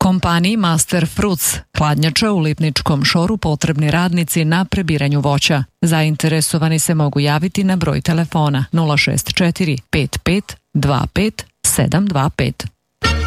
Kompaniji Master Fruits, hladnjača u Lipničkom Šoru, potrebni radnici na prebiranju voća. Zainteresovani se mogu javiti na broj telefona 064 55 25 725.